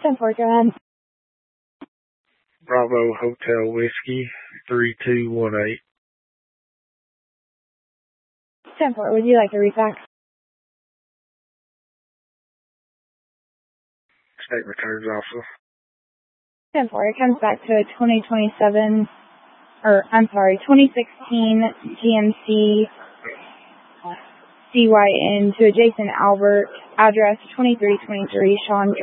10-4, go ahead. Bravo Hotel Whiskey 3218. 10-4, would you like a refax? State returns officer. 10-4, it comes back to a 2016 GMC CYN to a Jason Albert, address 2323 Sean